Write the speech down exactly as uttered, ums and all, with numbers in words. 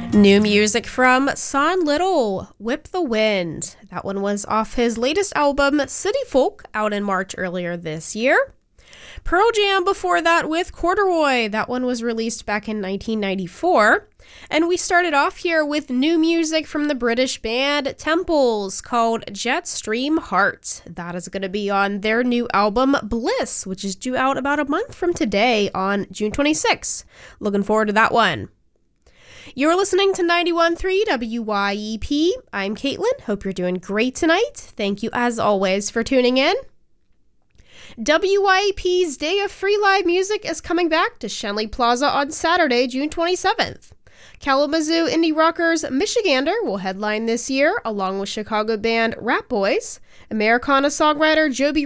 New music from Son Little, Whip the Wind. That one was off his latest album, City Folk, out in March earlier this year. Pearl Jam before that with Corduroy. That one was released back in nineteen ninety-four. And we started off here with new music from the British band Temples called Jetstream Heart. That is going to be on their new album Bliss, which is due out about a month from today on June twenty-sixth. Looking forward to that one. You're listening to ninety-one point three W Y E P. I'm Caitlin. Hope you're doing great tonight. Thank you, as always, for tuning in. W Y E P's Day of Free Live Music is coming back to Shenley Plaza on Saturday, June twenty-seventh. Kalamazoo indie rockers Michigander will headline this year, along with Chicago band Rat Boys. Americana songwriter Joby